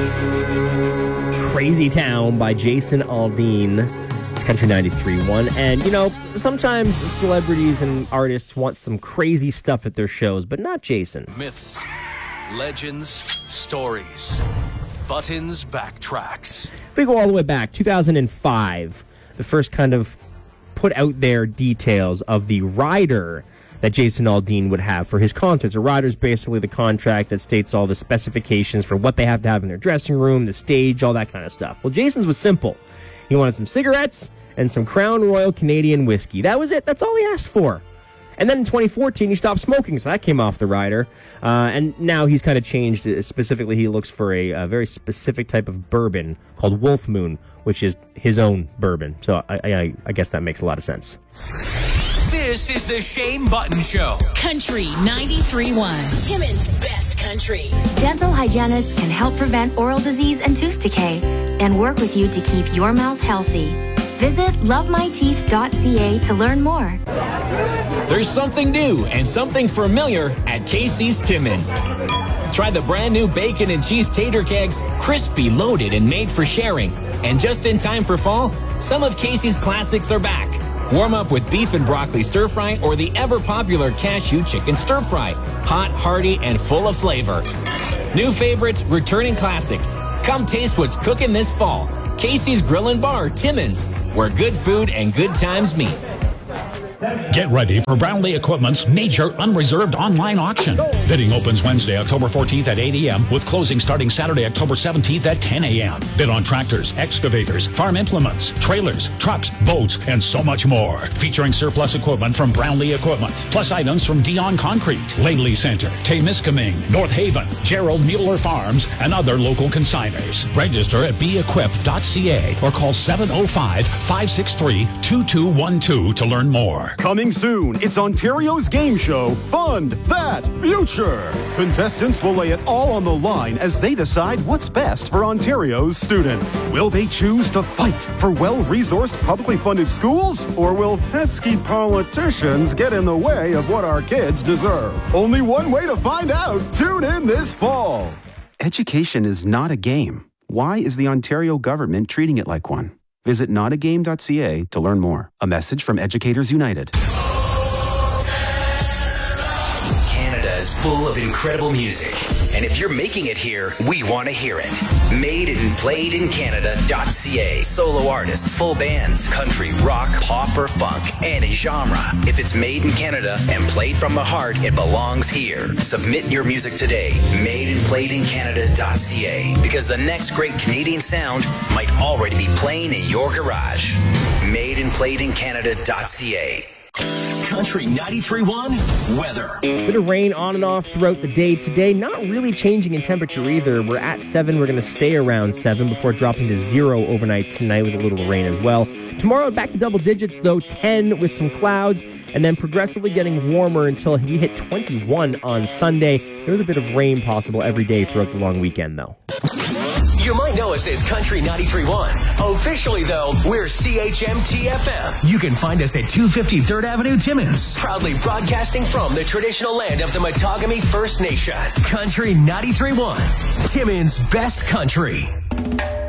Crazy Town by Jason Aldean. It's Country 93.1. And, you know, sometimes celebrities and artists want some crazy stuff at their shows, but not Jason. Myths, legends, stories, buttons, backtracks. If we go all the way back, 2005, the first kind of put out there details of the rider that Jason Aldean would have for his concerts. A rider is basically the contract that states all the specifications for what they have to have in their dressing room, the stage, all that kind of stuff. Well, Jason's was simple. He wanted some cigarettes and some Crown Royal Canadian whiskey. That was it. That's all he asked for. And then in 2014, he stopped smoking, so that came off the rider. And now he's kind of changed. Specifically, he looks for a very specific type of bourbon called Wolf Moon, which is his own bourbon. So I guess that makes a lot of sense. This is the Shane Button Show. Country 93.1. Timmins Best Country. Dental hygienists can help prevent oral disease and tooth decay and work with you to keep your mouth healthy. Visit lovemyteeth.ca to learn more. There's something new and something familiar at Casey's Timmins. Try the brand new bacon and cheese tater kegs, crispy, loaded, and made for sharing. And just in time for fall, some of Casey's classics are back. Warm up with beef and broccoli stir fry or the ever popular cashew chicken stir fry. Hot, hearty, and full of flavor. New favorites, returning classics. Come taste what's cooking this fall. Casey's Grill and Bar, Timmins, where good food and good times meet. Get ready for Brownlee Equipment's major unreserved online auction. Bidding opens Wednesday, October 14th at 8 a.m. with closing starting Saturday, October 17th at 10 a.m. Bid on tractors, excavators, farm implements, trailers, trucks, boats, and so much more. Featuring surplus equipment from Brownlee Equipment, plus items from Dion Concrete, Langley Center, Temiskaming, North Haven, Gerald Mueller Farms, and other local consigners. Register at beequip.ca or call 705-563-2212 to learn more. Coming soon, it's Ontario's game show, Fund That Future. Contestants will lay it all on the line as they decide what's best for Ontario's students. Will they choose to fight for well-resourced, publicly funded schools? Or will pesky politicians get in the way of what our kids deserve? Only one way to find out. Tune in this fall. Education is not a game. Why is the Ontario government treating it like one? Visit notagame.ca to learn more. A message from Educators United. Canada is full of incredible music. And if you're making it here, we want to hear it. Made and played in Canada.ca. Solo artists, full bands, country, rock, pop, or funk, any genre. If it's made in Canada and played from the heart, it belongs here. Submit your music today. Made and played in Canada.ca. Because the next great Canadian sound might already be playing in your garage. Made and played in Canada.ca. Country 93.1 weather. Bit of rain on and off throughout the day today. Not really changing in temperature either. We're at 7. We're going to stay around 7 before dropping to 0 overnight tonight with a little rain as well. Tomorrow back to double digits though, 10 with some clouds, and then progressively getting warmer until we hit 21 on Sunday. There's a bit of rain possible every day throughout the long weekend though. You might know us as Country 93.1. Officially, though, we're CHMT-FM. You can find us at 250 3rd Avenue, Timmins. Proudly broadcasting from the traditional land of the Matagami First Nation. Country 93.1. Timmins' best country.